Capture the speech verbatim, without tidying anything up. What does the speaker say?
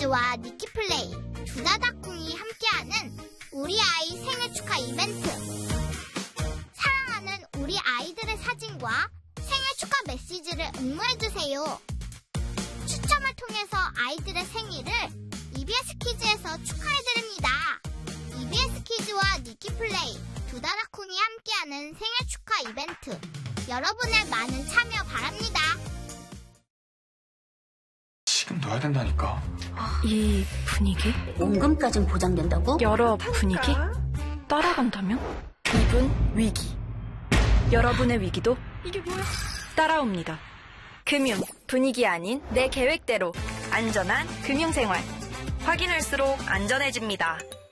비스키즈와 니키플레이, 두다다쿵이 함께하는 우리 아이 생일 축하 이벤트. 사랑하는 우리 아이들의 사진과 생일 축하 메시지를 응모해주세요. 추첨을 통해서 아이들의 생일을 이비에스 키즈에서 축하해드립니다. 이비에스 키즈와 니키플레이, 두다다쿵이 함께하는 생일 축하 이벤트. 여러분의 많은 참여 바랍니다. 지금 넣어야 된다니까. 이 분위기? 원금까진 보장된다고? 여러 분위기? 따라간다면? 이분 위기. 여러분의 위기도 이게 뭐야? 따라옵니다. 금융, 분위기 아닌 내 계획대로 안전한 금융생활. 확인할수록 안전해집니다.